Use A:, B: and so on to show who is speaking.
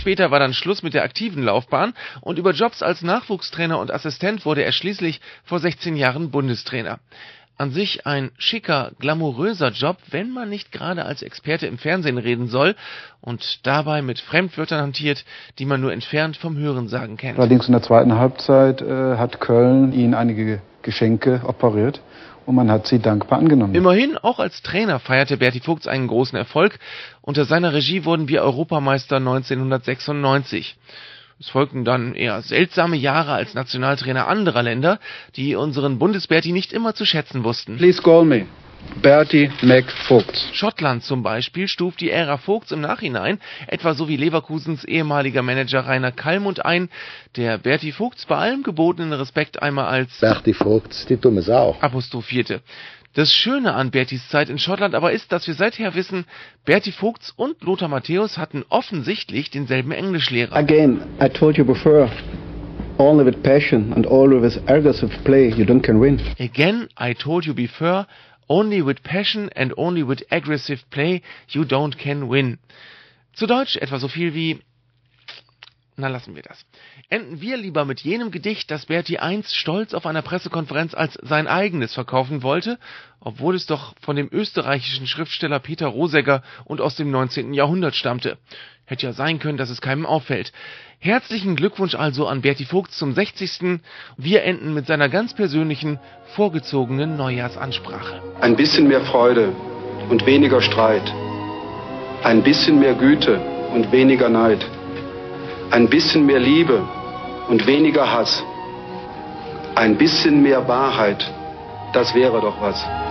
A: später war dann Schluss mit der aktiven Laufbahn und über Jobs als Nachwuchstrainer und Assistent wurde er schließlich vor 16 Jahren Bundestrainer. An sich ein schicker, glamouröser Job, wenn man nicht gerade als Experte im Fernsehen reden soll und dabei mit Fremdwörtern hantiert, die man nur entfernt vom Hörensagen kennt.
B: Allerdings in der zweiten Halbzeit hat Köln ihn einige Geschenke operiert und man hat sie dankbar angenommen.
A: Immerhin, auch als Trainer feierte Berti Vogts einen großen Erfolg. Unter seiner Regie wurden wir Europameister 1996. Es folgten dann eher seltsame Jahre als Nationaltrainer anderer Länder, die unseren Bundesberti nicht immer zu schätzen wussten.
B: Please call me Berti Vogts.
A: Schottland zum Beispiel stuft die Ära Vogts im Nachhinein, etwa so wie Leverkusens ehemaliger Manager Rainer Kallmund ein, der Berti Vogts bei allem gebotenen Respekt einmal als
C: Berti Vogts, die dumme Sau
A: apostrophierte. Das Schöne an Bertis Zeit in Schottland aber ist, dass wir seither wissen, Berti Vogts und Lothar Matthäus hatten offensichtlich denselben Englischlehrer.
D: Again, I told you before, only with passion and only with aggressive play you don't can win.
A: Again, I told you before, only with passion and only with aggressive play you don't can win. Zu Deutsch etwa so viel wie... Na, lassen wir das. Enden wir lieber mit jenem Gedicht, das Berti einst stolz auf einer Pressekonferenz als sein eigenes verkaufen wollte, obwohl es doch von dem österreichischen Schriftsteller Peter Rosegger und aus dem 19. Jahrhundert stammte. Hätte ja sein können, dass es keinem auffällt. Herzlichen Glückwunsch also an Berti Vogts zum 60. Wir enden mit seiner ganz persönlichen, vorgezogenen Neujahrsansprache.
E: Ein bisschen mehr Freude und weniger Streit. Ein bisschen mehr Güte und weniger Neid. Ein bisschen mehr Liebe und weniger Hass. Ein bisschen mehr Wahrheit, das wäre doch was.